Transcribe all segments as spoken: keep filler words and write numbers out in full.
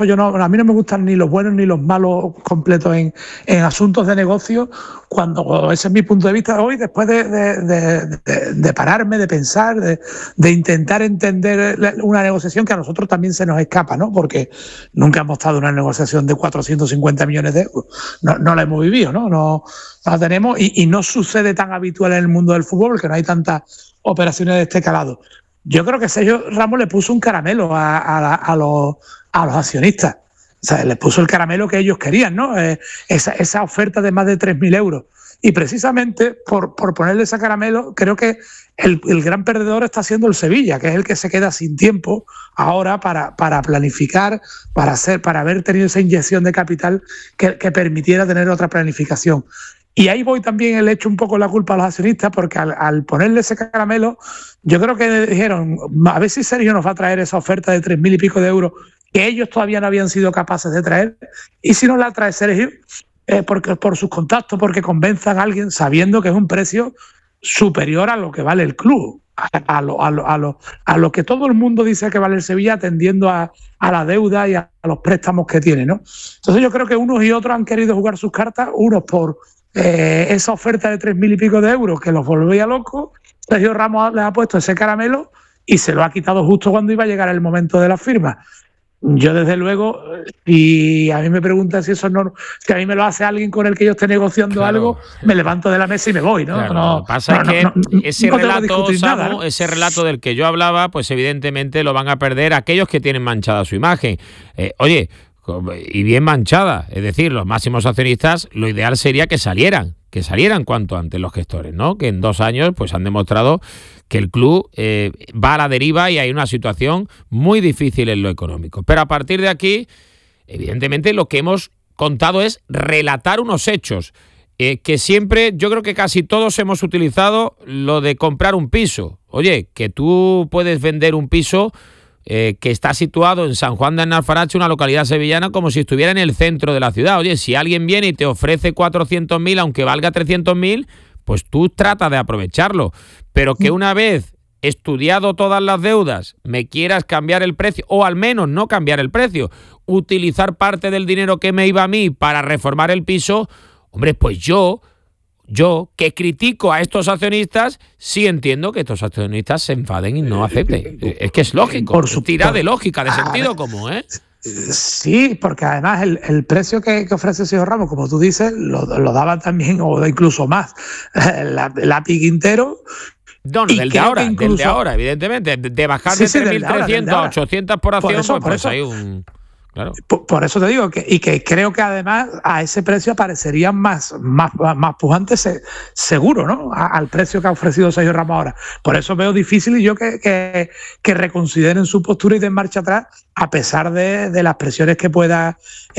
eso yo no, a mí no me gustan ni los buenos ni los malos completos en, en asuntos de negocio, cuando ese es mi punto de vista hoy, después de, de, de, de, de pararme, de pensar, de, de intentar entender una negociación que a nosotros también se nos escapa, ¿no? Porque nunca hemos estado en una negociación de cuatrocientos cincuenta millones de euros, no, no la hemos vivido, ¿no? No, no la tenemos y, y no sucede tan habitual en el mundo del fútbol porque no hay tantas operaciones de este calado. Yo creo que Sergio Ramos le puso un caramelo a, a, a, los, a los accionistas. O sea, les puso el caramelo que ellos querían, ¿no? Eh, esa, esa oferta de más de tres mil euros. Y precisamente por, por ponerle ese caramelo, creo que el, el gran perdedor está siendo el Sevilla, que es el que se queda sin tiempo ahora para, para planificar, para, hacer, para haber tenido esa inyección de capital que, que permitiera tener otra planificación. Y ahí voy también, le echo un poco la culpa a los accionistas, porque al, al ponerle ese caramelo, yo creo que dijeron, a ver si Sergio nos va a traer esa oferta de tres mil y pico de euros que ellos todavía no habían sido capaces de traer, y si nos la trae Sergio, eh, porque, por sus contactos, porque convenzan a alguien sabiendo que es un precio superior a lo que vale el club, a, a, lo, a, lo, a, lo, a lo que todo el mundo dice que vale el Sevilla, atendiendo a, a la deuda y a, a los préstamos que tiene, ¿no? Entonces yo creo que unos y otros han querido jugar sus cartas, unos por Eh, esa oferta de tres mil y pico de euros que los volvía locos. Sergio Ramos les ha puesto ese caramelo y se lo ha quitado justo cuando iba a llegar el momento de la firma. Yo, desde luego, si a mí me preguntan si eso no, si a mí me lo hace alguien con el que yo esté negociando claro. algo, me levanto de la mesa y me voy, ¿no? Claro, no lo que pasa no, es que no, no, ese no relato, Samu, nada, ¿no? ese relato del que yo hablaba, pues evidentemente lo van a perder aquellos que tienen manchada su imagen. Eh, oye, y bien manchada, es decir, los máximos accionistas, lo ideal sería que salieran, que salieran cuanto antes los gestores, ¿no? Que en dos años pues han demostrado que el club eh, va a la deriva y hay una situación muy difícil en lo económico. Pero a partir de aquí, evidentemente lo que hemos contado es relatar unos hechos, eh, que siempre, yo creo que casi todos hemos utilizado lo de comprar un piso. Oye, que tú puedes vender un piso Eh, que está situado en San Juan de Alfarache, una localidad sevillana, como si estuviera en el centro de la ciudad. Oye, si alguien viene y te ofrece cuatrocientos mil, aunque valga trescientos mil, pues tú trata de aprovecharlo. Pero que una vez estudiado todas las deudas, me quieras cambiar el precio, o al menos no cambiar el precio, utilizar parte del dinero que me iba a mí para reformar el piso, hombre, pues yo... Yo, que critico a estos accionistas, sí entiendo que estos accionistas se enfaden y no acepten. Es que es lógico, por su, tira por, de lógica, de sentido común, ¿eh? Sí, porque además el, el precio que, que ofrece Sergio Ramos, como tú dices, lo, lo daban también, o incluso más, la, la Quintero. No, no, del de ahora, incluso, del de ahora, evidentemente. De, de bajar sí, de tres mil trescientos a ochocientos por acción, por eso, pues, por pues eso. Hay un... Claro. Por, por eso te digo que y que creo que además a ese precio aparecerían más más, más pujantes seguro, ¿no? A, al precio que ha ofrecido Sergio Ramos ahora. Por eso veo difícil y yo que, que, que reconsideren su postura y den marcha atrás, a pesar de, de las presiones que pueda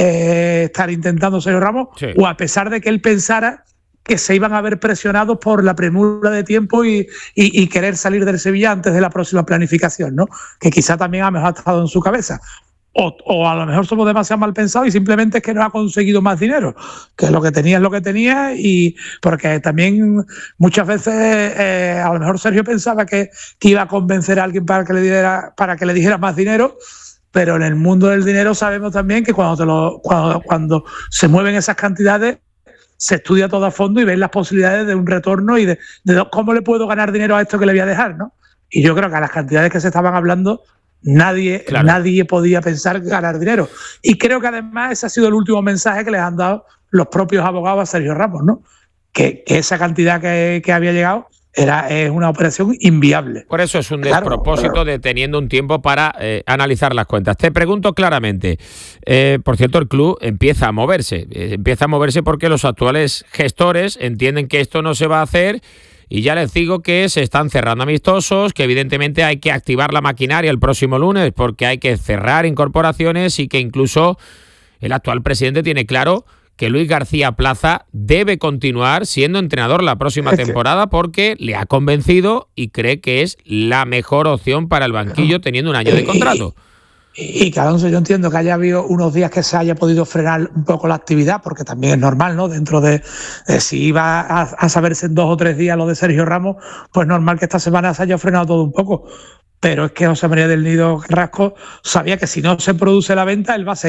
eh, estar intentando Sergio Ramos, sí. O a pesar de que él pensara que se iban a ver presionados por la premura de tiempo y, y, y querer salir del Sevilla antes de la próxima planificación, ¿no? Que quizá también a lo mejor ha estado en su cabeza. O, o a lo mejor somos demasiado mal pensados y simplemente es que no ha conseguido más dinero, que lo que tenía es lo que tenía, y porque también muchas veces eh, a lo mejor Sergio pensaba que, que iba a convencer a alguien para que le diera, para que le dijera más dinero, pero en el mundo del dinero sabemos también que cuando, te lo, cuando, cuando se mueven esas cantidades se estudia todo a fondo y ven las posibilidades de un retorno y de, de cómo le puedo ganar dinero a esto que le voy a dejar, ¿no? Y yo creo que a las cantidades que se estaban hablando Nadie, claro. nadie podía pensar ganar dinero. Y creo que además ese ha sido el último mensaje que les han dado los propios abogados a Sergio Ramos, ¿no? Que, que esa cantidad que, que había llegado era es una operación inviable. Por eso es un despropósito claro, claro. de teniendo un tiempo para eh, analizar las cuentas. Te pregunto claramente, eh, por cierto, el club empieza a moverse. Eh, empieza a moverse porque los actuales gestores entienden que esto no se va a hacer. Y ya les digo que se están cerrando amistosos, que evidentemente hay que activar la maquinaria el próximo lunes porque hay que cerrar incorporaciones y que incluso el actual presidente tiene claro que Luis García Plaza debe continuar siendo entrenador la próxima temporada porque le ha convencido y cree que es la mejor opción para el banquillo teniendo un año de contrato. Y, y claro, yo entiendo que haya habido unos días que se haya podido frenar un poco la actividad, porque también es normal, ¿no? Dentro de, de si iba a, a saberse en dos o tres días lo de Sergio Ramos, pues normal que esta semana se haya frenado todo un poco. Pero es que José María del Nido Carrasco sabía que si no se produce la venta, él va a seguir